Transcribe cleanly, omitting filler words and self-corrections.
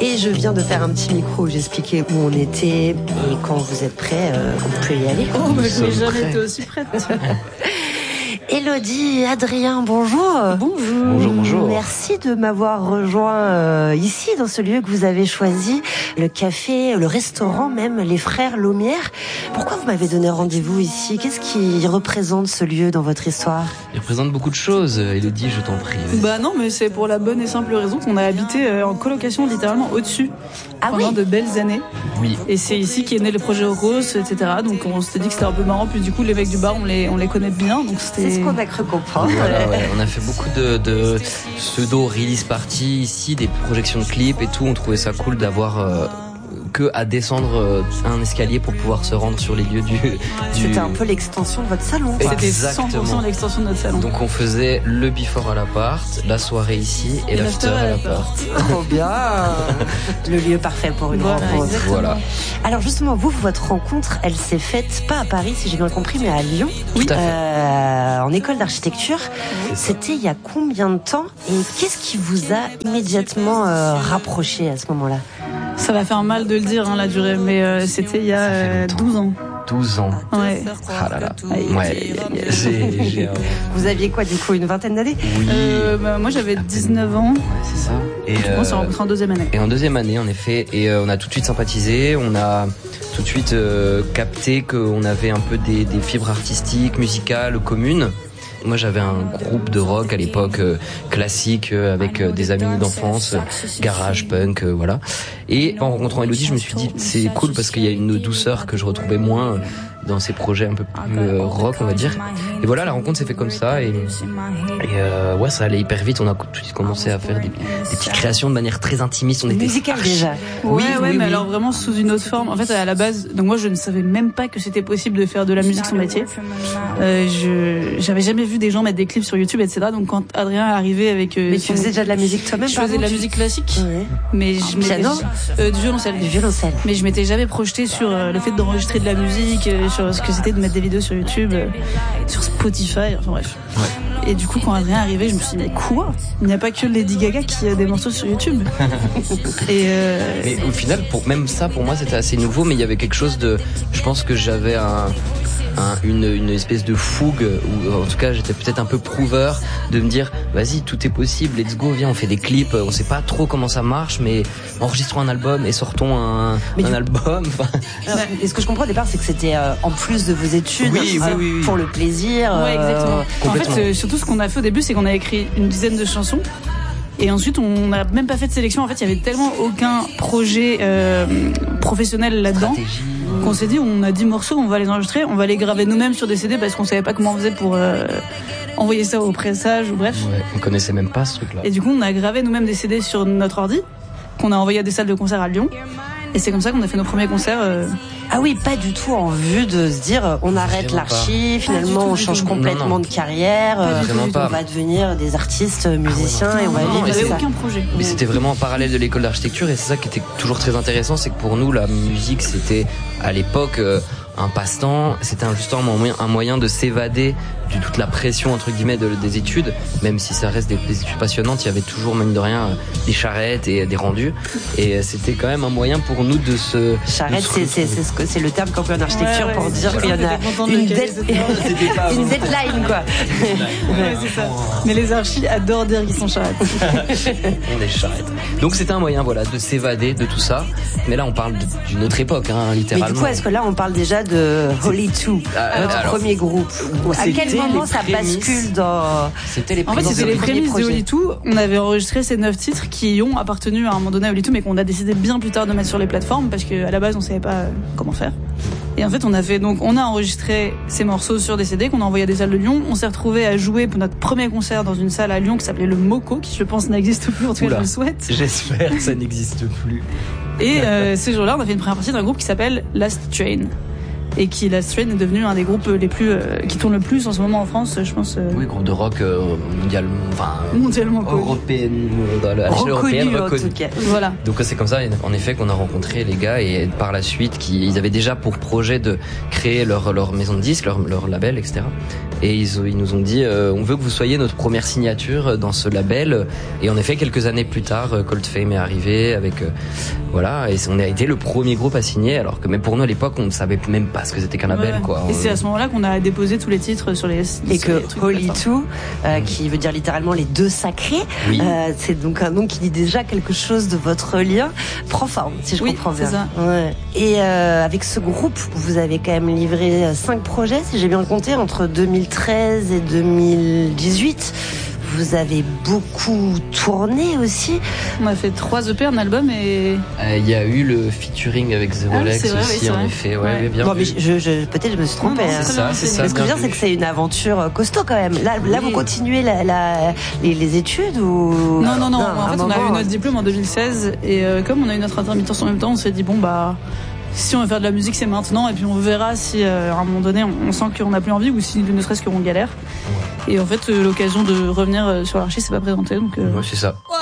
Et je viens de faire un petit micro où j'expliquais où on était. Et quand vous êtes prêts, vous pouvez y aller. Oh, mais je n'ai jamais été aussi prête. Élodie, Adrien, bonjour. Bonjour. Merci de m'avoir rejoint ici, dans ce lieu que vous avez choisi, le café, le restaurant même, les Frères Laumière. Pourquoi vous m'avez donné rendez-vous ici? Qu'est-ce qui représente ce lieu dans votre histoire? Il représente beaucoup de choses, Élodie, je t'en prie. Bah non, mais c'est pour la bonne et simple raison qu'on a habité en colocation littéralement au-dessus pendant de belles années. Oui. Et c'est ici qu'est né le projet Rose, etc. Donc on s'était dit que c'était un peu marrant. Puis du coup, l'évêque du bar, on les connaît bien. Donc c'est ce qu'on a cru comprendre. Voilà, ouais. On a fait beaucoup de pseudo-release party ici, des projections de clips et tout. On trouvait ça cool d'avoir que à descendre un escalier pour pouvoir se rendre sur les lieux du... C'était un peu l'extension de votre salon. C'était 100% l'extension de notre salon. Donc on faisait le before à l'appart, la soirée ici et l'after à l'appart. Trop bien. Le lieu parfait pour une rencontre. Voilà. Alors justement, votre rencontre, elle s'est faite pas à Paris, si j'ai bien compris, mais à Lyon. Oui. Tout à fait. En école d'architecture. C'était il y a combien de temps? Et qu'est-ce qui vous a immédiatement rapproché à ce moment-là? Ça va faire mal de le dire, la durée, mais c'était il y a 12 ans. 12 ans. Ouais. Ah là là. Ouais. Vous aviez quoi, du coup, une vingtaine d'années? Oui. Moi, j'avais 19 ans. Ouais, c'est ça. Et on s'est rencontrés en deuxième année. Et en deuxième année, en effet. Et on a tout de suite sympathisé. On a tout de suite capté qu'on avait un peu des fibres artistiques, musicales, communes. Moi, j'avais un groupe de rock à l'époque classique avec des amis d'enfance, garage, punk, voilà. Et en rencontrant Élodie, je me suis dit c'est cool parce qu'il y a une douceur que je retrouvais moins dans ces projets un peu plus rock, on va dire. Et voilà, la rencontre s'est fait comme ça et ouais, ça allait hyper vite. On a tout de suite commencé à faire des petites créations de manière très intimiste. On était musical déjà. Oui, mais alors vraiment sous une autre forme. En fait, à la base, donc moi je ne savais même pas que c'était possible de faire de la musique son métier. J'avais jamais vu des gens mettre des clips sur YouTube, etc. Donc quand Adrien est arrivé avec mais tu faisais déjà de la musique toi-même? Je faisais de la musique classique, mais je du violoncelle. Du violoncelle. Mais je m'étais jamais projetée sur le fait d'enregistrer de la musique, sur ce que c'était de mettre des vidéos sur YouTube, sur Spotify, enfin bref. Ouais. Et du coup, quand Adrien est arrivé, je me suis dit, mais quoi? Il n'y a pas que Lady Gaga qui a des morceaux sur YouTube. Mais au final, même ça, pour moi, c'était assez nouveau, mais il y avait quelque chose de... Je pense que j'avais une espèce de fougue, ou en tout cas j'étais peut-être un peu prouveur de me dire vas-y, tout est possible, let's go, viens, on fait des clips, on sait pas trop comment ça marche, mais enregistrons un album et sortons un album. Et ce que je comprends au départ, c'est que c'était en plus de vos études, oui. Pour le plaisir. Ouais, exactement. En fait, surtout ce qu'on a fait au début, c'est qu'on a écrit une dizaine de chansons. Et ensuite, on n'a même pas fait de sélection. En fait, il y avait tellement aucun projet professionnel là-dedans qu'on s'est dit, on a 10 morceaux, on va les enregistrer, on va les graver nous-mêmes sur des CD parce qu'on savait pas comment on faisait pour envoyer ça au pressage ou bref. Ouais, on connaissait même pas ce truc-là. Et du coup, on a gravé nous-mêmes des CD sur notre ordi qu'on a envoyé à des salles de concert à Lyon. Et c'est comme ça qu'on a fait nos premiers concerts. Ah oui, pas du tout en vue de se dire on arrête l'archi, finalement on change complètement de carrière, on va devenir des artistes, musiciens et on va vivre de ça. Il aucun projet. Mais c'était vraiment en parallèle de l'école d'architecture et c'est ça qui était toujours très intéressant, c'est que pour nous la musique c'était à l'époque un passe-temps, c'était justement un moyen de s'évader de toute la pression entre guillemets des études, même si ça reste des études passionnantes, il y avait toujours mine de rien des charrettes et des rendus et c'était quand même un moyen pour nous de se... Charrette, c'est le terme qu'on peut en architecture pour dire qu'il y en a une deadline quoi. Ouais, c'est ça. Mais les archis adorent dire qu'ils sont charrettes. On est charrettes. Donc c'était un moyen de s'évader de tout ça, mais là on parle d'une autre époque littéralement. Mais du coup est-ce que là on parle déjà de Holy Two, votre premier groupe? À quel moment ça bascule dans... C'était les prémices de Holy Two. On avait enregistré ces 9 titres qui ont appartenu à un moment donné à Holy Two, mais qu'on a décidé bien plus tard de mettre sur les plateformes parce qu'à la base on savait pas comment faire. Et en fait on a enregistré ces morceaux sur des CD qu'on a envoyés à des salles de Lyon. On s'est retrouvés à jouer pour notre premier concert dans une salle à Lyon qui s'appelait le Moco, qui je pense n'existe plus, en tout cas je le souhaite. J'espère que ça n'existe plus. Et ces jours-là on a fait une première partie d'un groupe qui s'appelle Last Train. et qui La Strain est devenu un des groupes les plus qui tourne le plus en ce moment en France, je pense. Oui, groupe de rock mondialement connu. Européenne, à l'échelle européenne reconnu. Voilà. Donc c'est comme ça en effet qu'on a rencontré les gars et par la suite ils avaient déjà pour projet de créer leur maison de disques, leur label, etc. Et ils nous ont dit on veut que vous soyez notre première signature dans ce label. Et en effet, quelques années plus tard, Cold Fame est arrivé avec voilà, et on a été le premier groupe à signer, alors que même pour nous à l'époque on ne savait même pas ce que c'était qu'un label, quoi. Et c'est à ce moment-là qu'on a déposé tous les titres sur les et que Holy Two, qui veut dire littéralement les deux sacrés, oui. C'est donc un nom qui dit déjà quelque chose de votre lien, prend forme, si je comprends bien. C'est ça. Ouais. Et avec ce groupe, vous avez quand même livré 5 projets, si j'ai bien compté, entre 2013 et 2018. Vous avez beaucoup tourné aussi. On a fait 3 EP, un album et... Il y a eu le featuring avec The Rolex aussi, en effet. Ouais, bien bon, vu. mais peut-être je me suis trompée. C'est ça. Ce que je veux dire, c'est que c'est une aventure costaud quand même. Là, vous continuez les études ou... Non. En fait, on a eu notre diplôme en 2016 et comme on a eu notre intermittence en même temps, on s'est dit bon bah... Si on veut faire de la musique, c'est maintenant, et puis on verra si à un moment donné on sent qu'on n'a plus envie ou si ne serait-ce qu'on galère. Et en fait, l'occasion de revenir sur l'archi s'est pas présentée, donc. Ouais, c'est ça. Ouais.